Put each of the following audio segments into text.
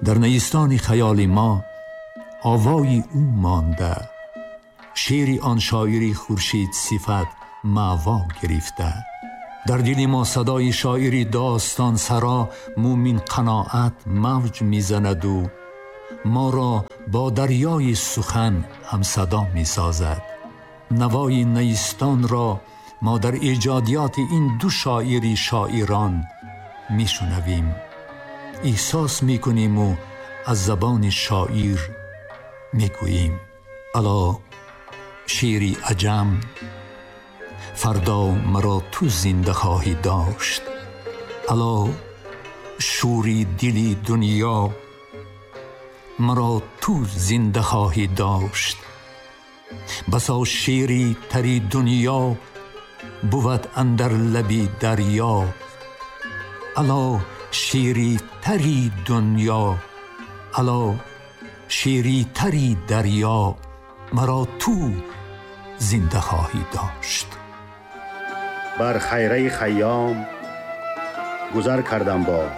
در نیستان خیال ما آوای او مانده، شعری آن شاعری خورشید صفت معوا گرفته. در دل ما صدای شاعری داستان سرا مومن قناعت موج میزند و ما را با دریای سخن هم صدا می سازد. نوای نیستان را ما در ایجادیات این دو شاعری شاعران می شنویم، احساس می کنیم و از زبان شاعر می گوییم. الا شیری عجم، فردا مرا تو زنده خواهی داشت. الا شوری دلی دنیا، مرا تو زنده خواهی داشت. بسا شیری تری دنیا بود اندر لبی دریا. الا شیری تری دنیا، الا شیری تری دریا، مرا تو زنده خواهی داشت. بر خیره خیام گذر کردم باز،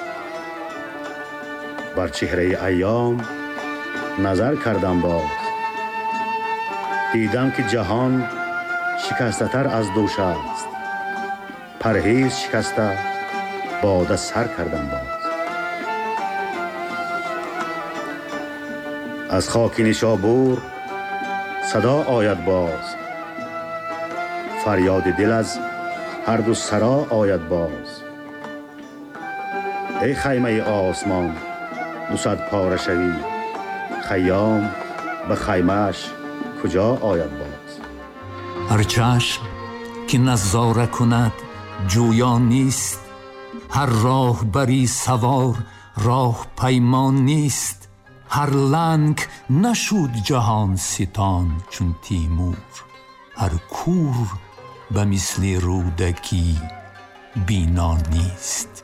بر چهره ایام نظر کردم باز. دیدم که جهان شکسته تر از دوش است، پرهیز شکسته باد سر کردم باز. از خاک نیشابور صدا آید باز، فریاد دل از هر دو سرا آید باز. ای خیمه آسمان دوصد پاره شوی، خیام به خیمهش کجا آید باز. هر چشم که نظاره کند جویا نیست، هر راه بری سوار راه پیمان نیست. هر لنگ نشود جهان ستان چون تیمور، هر کور به مثل رودکی بینا نیست.